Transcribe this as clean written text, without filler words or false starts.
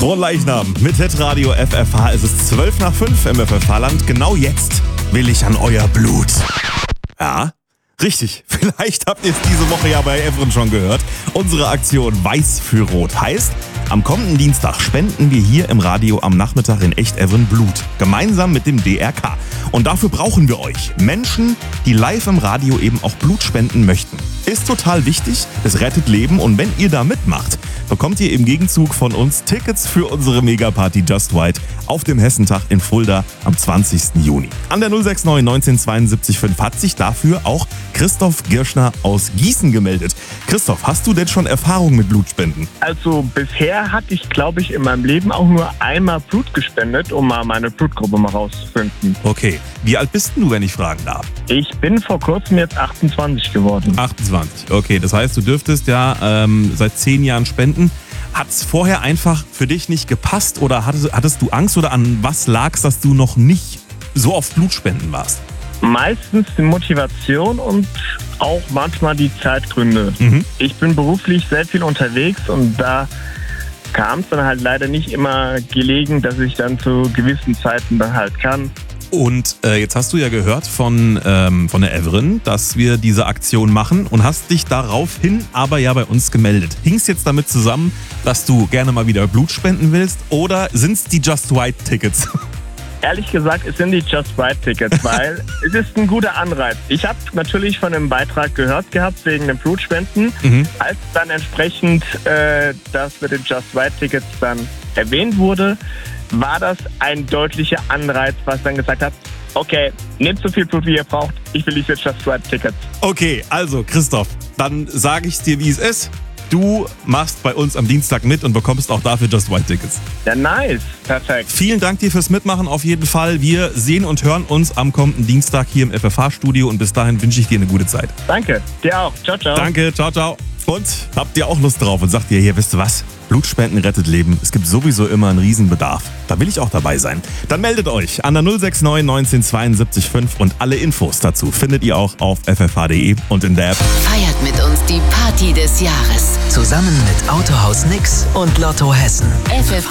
Frohen mit Hitradio FFH. Es ist 5:12 im FFH-Land. Genau jetzt will ich an euer Blut. Ja, richtig. Vielleicht habt ihr es diese Woche ja bei Evren schon gehört. Unsere Aktion Weiß für Rot heißt, am kommenden Dienstag spenden wir hier im Radio am Nachmittag in Echt Evren Blut. Gemeinsam mit dem DRK. Und dafür brauchen wir euch. Menschen, die live im Radio eben auch Blut spenden möchten. Ist total wichtig, es rettet Leben und wenn ihr da mitmacht, bekommt ihr im Gegenzug von uns Tickets für unsere Megaparty Just White auf dem Hessentag in Fulda am 20. Juni. An der 069 1972 5 hat sich dafür auch Christoph Girschner aus Gießen gemeldet. Christoph, hast du denn schon Erfahrung mit Blutspenden? Also bisher hatte ich, glaube ich, in meinem Leben auch nur einmal Blut gespendet, um mal meine Blutgruppe mal rauszufinden. Okay, wie alt bist du, wenn ich fragen darf? Ich bin vor kurzem jetzt 28 geworden. 28, okay, das heißt, du dürftest ja seit 10 Jahren spenden. Hat es vorher einfach für dich nicht gepasst oder hattest du Angst oder an was lag's, dass du noch nicht so auf Blutspenden warst? Meistens die Motivation und auch manchmal die Zeitgründe. Ich bin beruflich sehr viel unterwegs und da kam es dann halt leider nicht immer gelegen, dass ich dann zu gewissen Zeiten dann halt kann. Und jetzt hast du ja gehört von der Evren, dass wir diese Aktion machen und hast dich daraufhin aber ja bei uns gemeldet. Hing es jetzt damit zusammen, dass du gerne mal wieder Blut spenden willst oder sind es die Just White Tickets? Ehrlich gesagt, es sind die Just White Tickets, weil es ist ein guter Anreiz. Ich habe natürlich von dem Beitrag gehört gehabt wegen den Blutspenden. Als dann entsprechend das mit den Just White Tickets dann erwähnt wurde, war das ein deutlicher Anreiz, was dann gesagt hat, okay, nehmt so viel Blut, wie ihr braucht, ich will diese Just White Tickets. Okay, also Christoph, dann sage ich dir, wie es ist. Du machst bei uns am Dienstag mit und bekommst auch dafür Just White Tickets. Ja, nice. Perfekt. Vielen Dank dir fürs Mitmachen auf jeden Fall. Wir sehen und hören uns am kommenden Dienstag hier im FFH-Studio und bis dahin wünsche ich dir eine gute Zeit. Danke, dir auch. Ciao, ciao. Danke, ciao, ciao. Und habt ihr auch Lust drauf und sagt ihr, hier, wisst ihr was? Blutspenden rettet Leben. Es gibt sowieso immer einen Riesenbedarf. Da will ich auch dabei sein. Dann meldet euch an der 069 1972 5 und alle Infos dazu findet ihr auch auf ffh.de und in der App. Feiert mit uns die Party des Jahres. Zusammen mit Autohaus Nix und Lotto Hessen. FFH